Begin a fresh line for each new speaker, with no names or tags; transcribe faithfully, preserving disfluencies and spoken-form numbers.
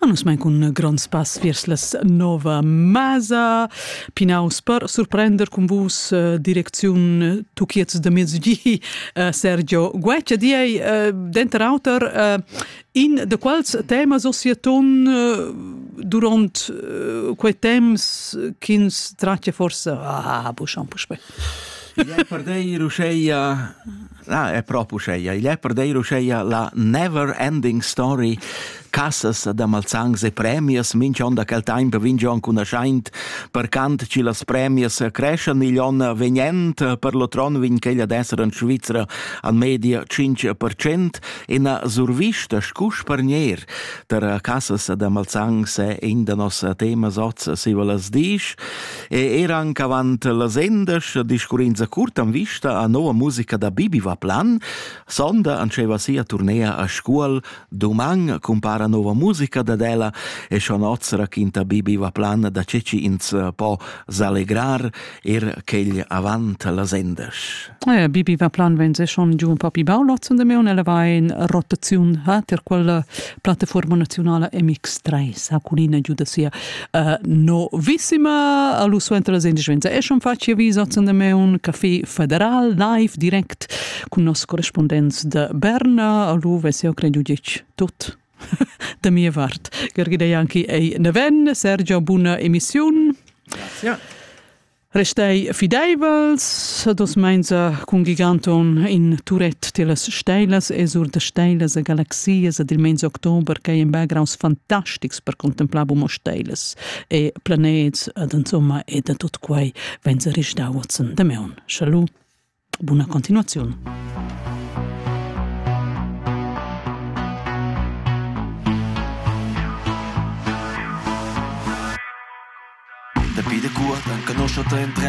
Anus mein cun grand spas vers las nova masa, pinaus per surprender con vus uh, direcziun tuchiets de mezzodì uh, Sergio Gueccia, die uh, denter autor uh, in de quals temas ossiaton uh, durant uh, quei temps kins tratja forse ah, buschan puspe.
Il è per dei rusceia, ah, è proprio rusceia, il è per dei rusceia la never ending story. Cassas da malzangs e premias, minchon da quel tempo vingion con scheint, per cant ci las premias crescen ilion vegnent, per lo tron vin che gli adesser in Svizzera al media cinque per cento, e na survista scus per nier, der cassas da malzangs e in de nos temas oz si velas disch, e eran cavant las endes discurinza curt am vista a nova musica da Bibi va plan, sonda anceva sia turnea a scuol, domang compara nova musica da dela e schonozra quinta Bibi va plan da ceci ins po s'allegrar er ch'egl avant las endes.
Eh, Bibi va plan wenn se schon giù un po' pi baulozzen de meun, ela va in rotaziun ha ter quella piattaforma nazionale M X tre, sa culina giù da sia uh, novissima allo suentra las endes venza. E schon facci avviso otzen de meun Café Federal live direct con nos correspondents de Berna, allo veseo credo dic tot da mia vart. Gergidei anche ei neven, Sergio, buona emissiun.
Grazie.
Restei fideivels, dos meinsa cun giganton in Turet de las steilas e sur de steilas e galaxias ad il mens october che in backgrounds fantastics per contemplare mo steilas e planets ad insomma e da tot quei venza restauatzen de meun. Shalom, buona continuazione.
Da pide curta, conosco te in